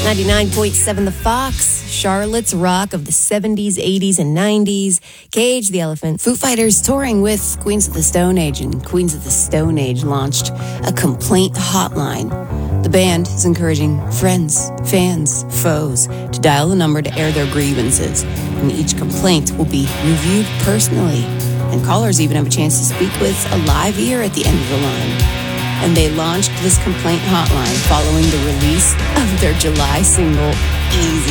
99.7 The Fox, Charlotte's rock of the 70s, 80s, and 90s. Cage the Elephant. Foo Fighters touring with Queens of the Stone Age, and Queens of the Stone Age launched a complaint hotline. The band is encouraging friends, fans, foes to dial the number to air their grievances, and each complaint will be reviewed personally, and callers even have a chance to speak with a live ear at the end of the line. And they launched this complaint hotline following the release of their July single, Easy.